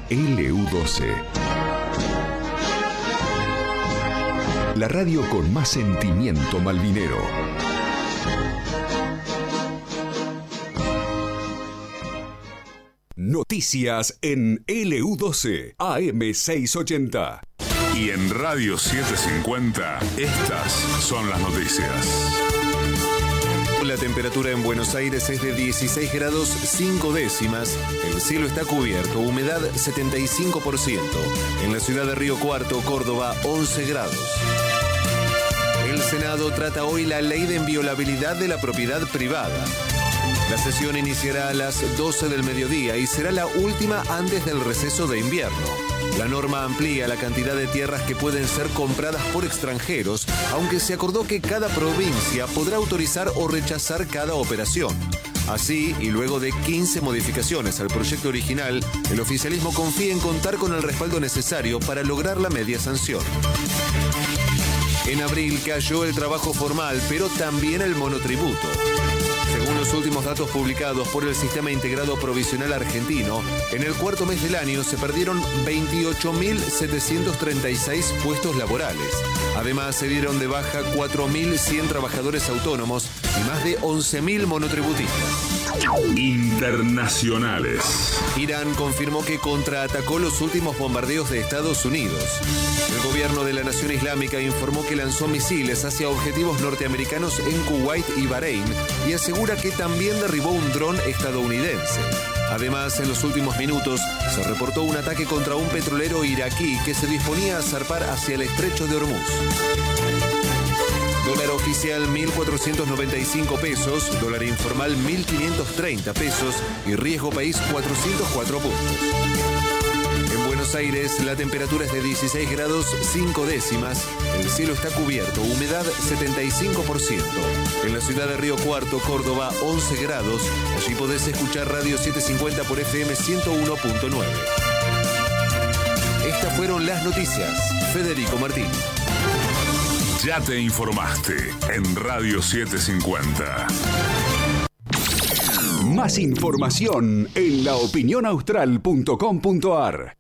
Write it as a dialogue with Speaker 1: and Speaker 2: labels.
Speaker 1: LU12. La radio con más sentimiento malvinero. Noticias en LU12, AM680.
Speaker 2: Y en Radio 750, estas son las noticias.
Speaker 3: La temperatura en Buenos Aires es de 16 grados 5 décimas. El cielo está cubierto, humedad 75%. En la ciudad de Río Cuarto, Córdoba, 11 grados. El Senado trata hoy la ley de inviolabilidad de la propiedad privada. La sesión iniciará a las 12 del mediodía y será la última antes del receso de invierno. La norma amplía la cantidad de tierras que pueden ser compradas por extranjeros, aunque se acordó que cada provincia podrá autorizar o rechazar cada operación. Así, y luego de 15 modificaciones al proyecto original, el oficialismo confía en contar con el respaldo necesario para lograr la media sanción. En abril cayó el trabajo formal, pero también el monotributo. Según los últimos datos publicados por el Sistema Integrado Provisional Argentino, en el cuarto mes del año se perdieron 28.736 puestos laborales. Además, se dieron de baja 4.100 trabajadores autónomos y más de 11.000 monotributistas.
Speaker 2: Internacionales.
Speaker 3: Irán confirmó que contraatacó los últimos bombardeos de Estados Unidos. El gobierno de la Nación Islámica informó que lanzó misiles hacia objetivos norteamericanos en Kuwait y Bahrein y asegura que también derribó un dron estadounidense. Además, en los últimos minutos se reportó un ataque contra un petrolero iraquí que se disponía a zarpar hacia el estrecho de Hormuz. Dólar oficial 1.495 pesos, dólar informal 1.530 pesos y riesgo país 404 puntos. En Buenos Aires la temperatura es de 16 grados 5 décimas, el cielo está cubierto, humedad 75%. En la ciudad de Río Cuarto, Córdoba, 11 grados, allí podés escuchar Radio 750 por FM 101.9. Estas fueron las noticias. Federico Martín.
Speaker 2: Ya te informaste en Radio 750.
Speaker 1: Más información en laopinionaustral.com.ar.